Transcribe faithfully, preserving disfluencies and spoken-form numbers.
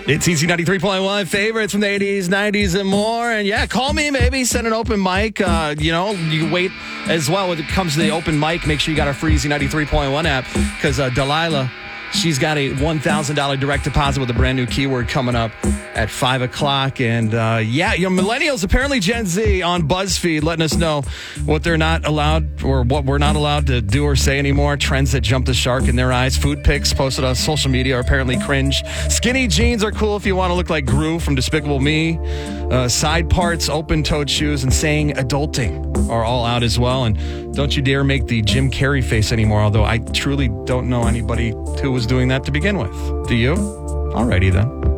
It's Easy ninety-three point one, favorites from the eighties, nineties, and more. And yeah, call me, maybe send an open mic. Uh, you know, you can wait as well when it comes to the open mic. Make sure you got our free Easy ninety-three point one app because uh, Delilah, she's got a one thousand dollars direct deposit with a brand new keyword coming up at five o'clock. And uh, yeah, you know, millennials, apparently Gen Z on BuzzFeed letting us know what they're not allowed or what we're not allowed to do or say anymore. Trends that jump the shark in their eyes. Food pics posted on social media are apparently cringe. Skinny jeans are cool if you want to look like Gru from Despicable Me. Uh, side parts, open-toed shoes, and saying adulting are all out as well. And don't you dare make the Jim Carrey face anymore, although I truly don't know anybody who was doing that to begin with. Do you? Alrighty then.